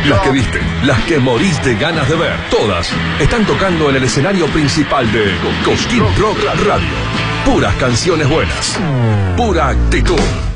Las que viste, las que morís de ganas de ver, todas están tocando en el escenario principal de Cosquín Rock Radio. Puras canciones buenas, pura actitud.